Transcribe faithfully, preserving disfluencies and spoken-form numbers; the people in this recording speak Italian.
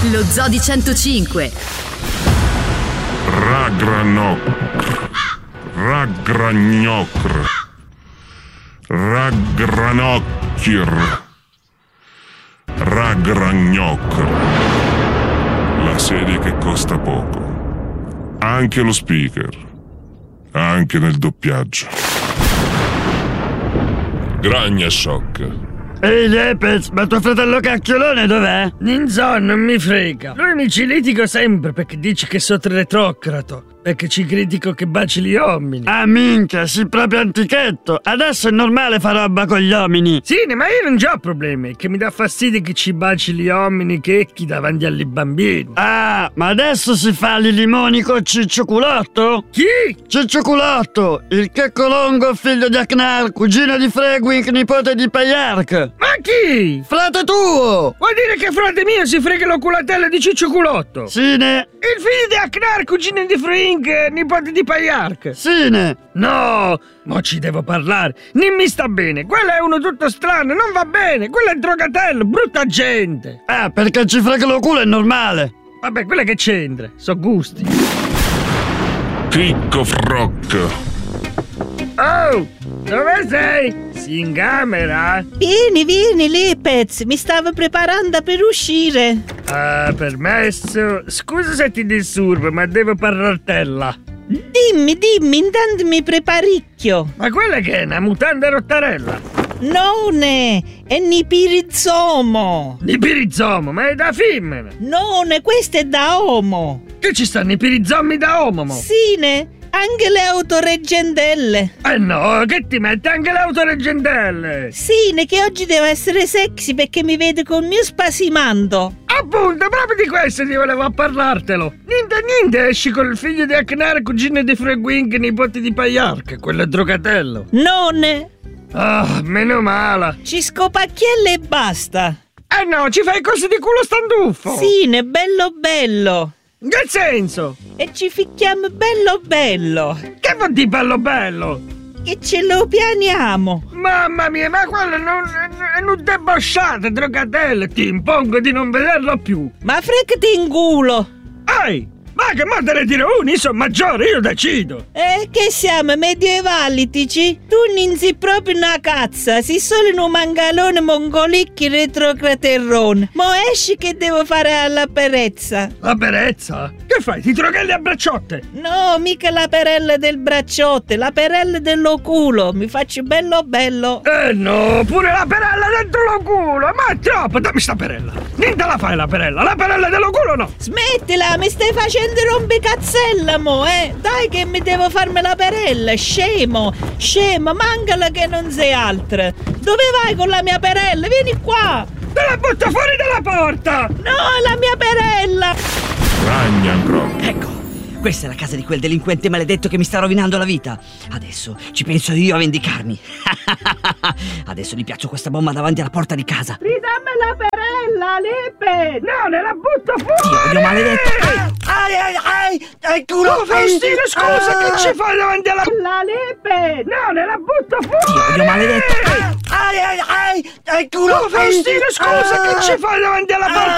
Lo Zoo di centocinque. Ragranocr. Ragragnocr. Ragranocchir. Ragragnocr. La serie che costa poco. Anche lo speaker. Anche nel doppiaggio. Gragna Shock. Ehi Lepez, ma tuo fratello cacchiolone dov'è? Ninzo, non mi frega. Lui mi ci litigo sempre perché dice che sono retrocrato. Perché ci critico che baci gli uomini. Ah minchia, sei proprio antichetto. Adesso è normale fare roba con gli uomini. Sì, ma io non ho problemi. Che mi dà fastidio che ci baci gli uomini checchi davanti agli bambini. Ah, ma adesso si fa i limoni con Ciccio Culotto? Chi? Ciccio Culotto, il checco longo figlio di Aknar, cugino di Fregwink, nipote di Payark. Ma chi? Frate tuo! Vuol dire che frate mio si frega l'oculatella di Ciccio Culotto? Sine. Il figlio di Aknar, cugino di Fregwink, nipote di Payark? Sine. No, mo ci devo parlare. Non mi sta bene. Quello è uno tutto strano, non va bene. Quello è drogatello, brutta gente. Ah, perché ci frega lo culo è normale. Vabbè, quello che c'entra, so gusti. Picco Froc. Oh, dove sei? Sei in camera? Vieni, vieni, Lepez, mi stavo preparando per uscire. Ah, permesso. Scusa se ti disturbo, ma devo parlartella. Dimmi, dimmi, intanto mi preparicchio. Ma quella che è una mutanda rottarella? Non è, è nipirizomo. Nipirizomo, ma è da femmina. Non, questo è da uomo. Che ci stanno i pirizomi da uomo, mo? Sine, anche le autoreggendelle. Eh no, che ti metti anche le autoreggendelle? Sine, che oggi devo essere sexy perché mi vede col mio spasimando. Appunto, proprio di questo ti volevo parlartelo. Niente, niente, esci col figlio di Aknar, cugino di Fregwink, nipote di Payark, quello è drogatello. Non. Ah, meno male. Ci scopacchielle e basta. Eh no, ci fai cose di culo standuffo. Sine, bello bello. In che senso? E ci ficchiamo bello bello. Che vuol dire bello bello? Che ce lo pianiamo. Mamma mia, ma quello non è un debosciato, drogatello. Ti impongo di non vederlo più. Ma fregati in culo. Ehi, ma che mo te ne dire uno, io sono maggiore, io decido. Eh, che siamo medievalici? Tu non sei proprio una cazza, sei solo in un mangalone mongolicchi retrocraterrone. Mo esci che devo fare alla perezza. La perezza? Che fai, ti droghelli a bracciotte? No, mica la perella del bracciotte, la perella dello culo. Mi faccio bello bello. Eh no, pure la perella dentro lo culo, ma è troppo, dammi sta perella. Niente la fai la perella, la perella dello culo no. Smettila, mi stai facendo rompicazzella, mo, eh. Dai che mi devo farmi la perella, scemo, scemo, mancala che non sei altra. Dove vai con la mia perella? Vieni qua. Te la butto fuori dalla porta. No, è la mia perella. Ragnarok. Ecco, questa è la casa di quel delinquente maledetto che mi sta rovinando la vita. Adesso ci penso io a vendicarmi. Adesso gli piaccio questa bomba davanti alla porta di casa. Ridammi la perella, Lippe. No, ne la butto fuori. Dio, odio maledetto. Ai, ai, ai, ai, culo. Oh, Faustino, scusa, ah. che ci fai davanti alla... La Lippe. No, ne la butto fuori. Dio, odio maledetto. Ai, ai, ai, ai, culo. Oh, Faustino, scusa, che ci fai davanti alla porta?